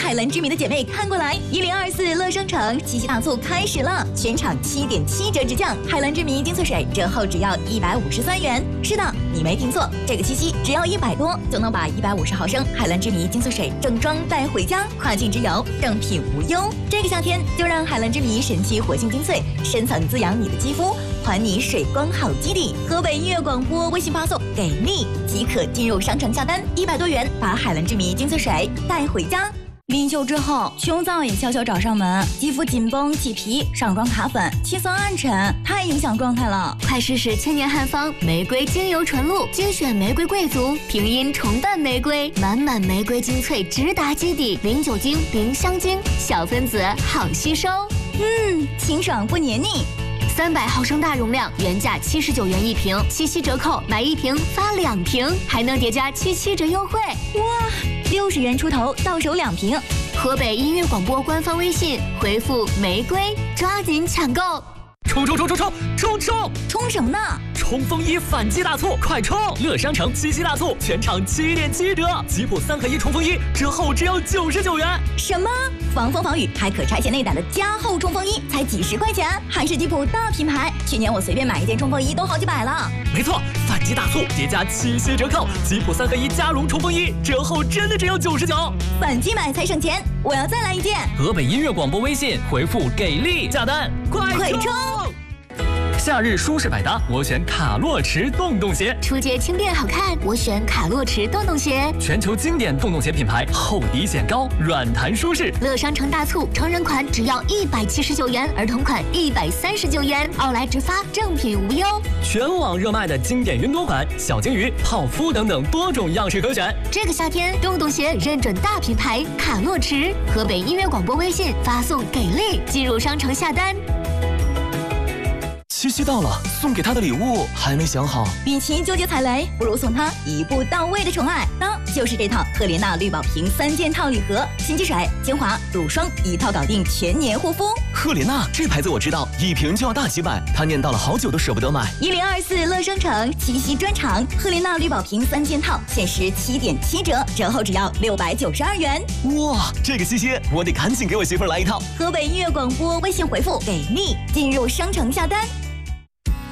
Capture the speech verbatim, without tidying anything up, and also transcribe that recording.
海蓝之谜的姐妹看过来，一零二四乐商城七夕大促开始了，全场七点七折直降，海蓝之谜精粹水折后只要一百五十三元。是的，你没听错，这个七夕只要一百多就能把一百五十毫升海蓝之谜精粹水正装带回家，跨境直邮，正品无忧。这个夏天就让海蓝之谜神奇活性精粹深层滋养你的肌肤，还你水光好基底。河北音乐广播微信发送给力即可进入商城下单，一百多元把海蓝之谜精粹水带回家。临秀之后，穷燥也悄悄找上门，肌肤紧绷起皮，上妆卡粉，气色暗沉，太影响状态了。 快试试千年汉方玫瑰精油纯露，精选玫瑰贵族，平阴重瓣玫瑰，满满玫瑰精粹直达基底，零酒精，零香精，小分子好吸收。 嗯，清爽不黏腻。 三百毫升大容量，原价七十九元一瓶，七夕折扣买一瓶发两瓶，还能叠加七七折优惠。 哇，六十元出头到手两瓶。 河北音乐广播官方微信回复玫瑰，抓紧抢购！ 冲冲冲冲冲冲冲！ 冲什么呢？ 冲锋衣反击大促，快冲！乐商城七夕大促，全场七点七折，吉普三合一冲锋衣折后只要九十九元。 什么？防风防雨还可拆卸内胆的加厚冲锋衣才几十块钱，还是吉普大品牌。去年我随便买一件冲锋衣都好几百了。 没错，反击大促叠加七夕折扣，吉普三合一加绒冲锋衣折后真的只要九十九。 反击买才省钱，我要再来一件。 河北音乐广播微信回复给力下单，快快冲！ 夏日舒适百搭，我选卡洛驰洞洞鞋。 出街轻便好看，我选卡洛驰洞洞鞋。 全球经典洞洞鞋品牌，厚底显高，软弹舒适。 乐商城大促，成人款只要一百七十九元，儿童款一百三十九元，奥莱直发，正品无忧。 全网热卖的经典云朵款、小金鱼、泡芙等等多种样式可选。 这个夏天，洞洞鞋认准大品牌卡洛驰。河北音乐广播微信发送给力，进入商城下单。 七夕到了，送给他的礼物还没想好。 与其纠结踩雷，不如送他一步到位的宠爱。当就是这套赫莲娜绿宝瓶三件套礼盒，新机水、精华、乳霜一套搞定全年护肤。 赫莲娜这牌子我知道，一瓶就要大几百，他念叨了好久都舍不得买。 一零二四乐商城七夕专场，赫莲娜绿宝瓶三件套限时七点七折，折后只要六百九十二元。 哇，这个七夕我得赶紧给我媳妇儿来一套。 河北音乐广播微信回复给力，进入商城下单。